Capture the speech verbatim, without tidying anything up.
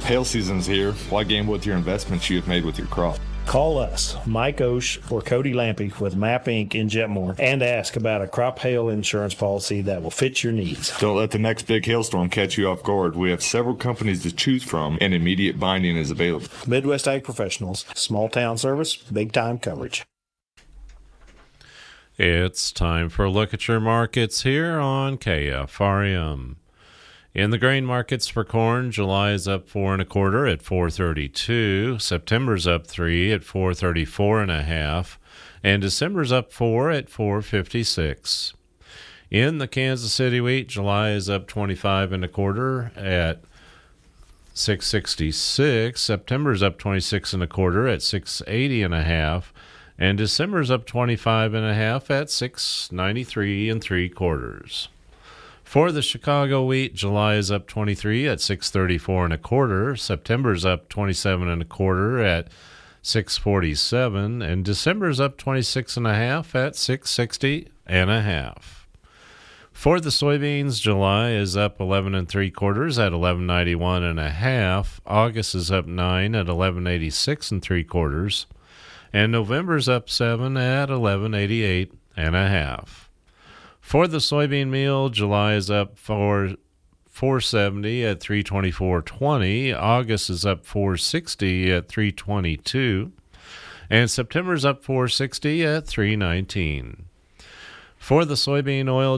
Hail season's here. Why gamble with your investments you have made with your crop? Call us, Mike Osh or Cody Lampy with MAP Incorporated in Jetmore, and ask about a crop hail insurance policy that will fit your needs. Don't let the next big hailstorm catch you off guard. We have several companies to choose from, and immediate binding is available. Midwest Ag Professionals, small town service, big time coverage. It's time for a look at your markets here on K F R M. In the grain markets for corn, July is up four and a quarter at four thirty-two. September's up three at four thirty-four and a half, and December's up four at four fifty-six. In the Kansas City wheat, July is up twenty-five and a quarter at six sixty-six. September's up twenty-six and a quarter at six eighty and a half, and December's up twenty-five and a half at six ninety-three and three quarters. For the Chicago wheat, July is up twenty-three at six thirty-four and a quarter. September's up twenty-seven and a quarter at six forty-seven, and December's up twenty-six and a half at six sixty and a half. For the soybeans, July is up eleven and three quarters at eleven ninety-one and a half. August is up nine at eleven eighty-six and three quarters, and November's up seven at eleven eighty-eight and a half. For the soybean meal, July is up four seventy at three twenty-four twenty. August is up four sixty at three twenty-two, and September's up four sixty at three nineteen. For the soybean oil,